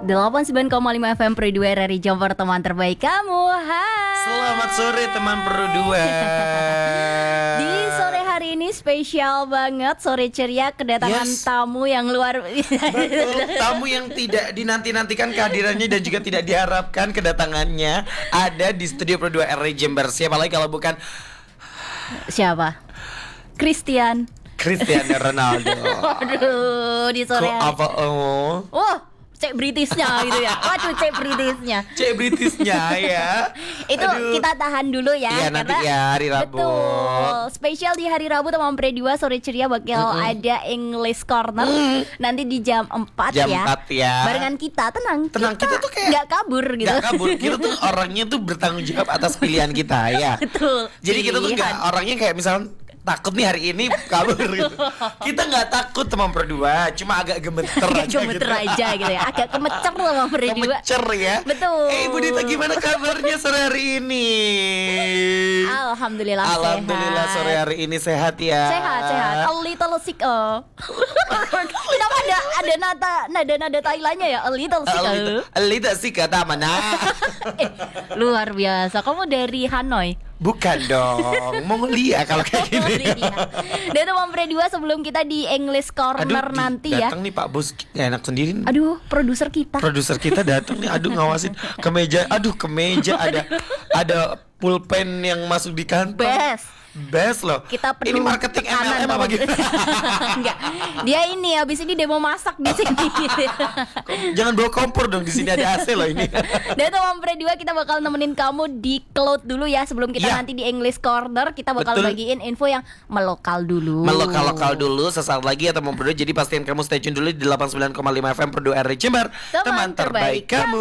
89,5 FM Pro 2 RRI Jember, teman terbaik kamu. Hai. Selamat sore teman Pro 2. Di sore hari ini spesial banget, sore ceria, kedatangan tamu yang luar biasa. Betul, tamu yang tidak dinanti-nantikan kehadirannya dan juga tidak diharapkan kedatangannya ada di studio Pro 2 RRI Jember. Siapa lagi kalau bukan siapa? Cristiano Ronaldo. Aduh, di sore hari. Apa cek Britishnya gitu ya. Waduh, cek Britishnya ya. Itu kita tahan dulu ya. Iya, nanti ya hari Rabu. Betul. Spesial di hari Rabu teman Pre 2 sore ceria bakal ada English Corner. Nanti di jam 4 jam ya. 4 ya. Barengan kita, tenang. Kita tuh kayak nggak kabur gitu. Nggak kabur. Kita tuh orangnya tuh bertanggung jawab atas pilihan kita ya. Betul. Jadi kita tuh nggak orangnya kayak misalnya takut nih hari ini kabur gitu. Kita nggak takut teman Pro 2, cuma agak gemeter aja gitu ya. Agak kemecer teman Pro 2. Kemecer ya. Betul. Ibu Dita gimana kabarnya sore hari ini? Alhamdulillah sehat. Sore hari ini sehat ya. Sehat. A little sick. Kenapa ada nada Thailandnya ya? A little sick kata mana? Luar biasa. Kamu dari Hanoi? Bukan dong, Mongolia kalau kayak gini. Dan teman Pre 2 sebelum kita di English Corner nanti ya. Datang nih Pak Bos, gak enak sendiri. Aduh, produser kita datang nih. Aduh, ngawasin kemeja ada pulpen yang masuk di kantong. Best loh. Kita perlu ini marketing MLM apa gitu? Enggak. Dia ini habis ini demo masak di sini. Jangan bawa kompor dong, di sini ada AC loh ini. Dan teman Pre 2 kita bakal nemenin kamu di Cloud dulu ya sebelum kita nanti di English Corner kita bakal bagiin info yang melokal dulu. Melokal dulu sesaat lagi ya teman Pro 2. Jadi pastiin kamu stay tune dulu di 89,5 FM Pro 2 RRI Jember. Teman terbaik kamu.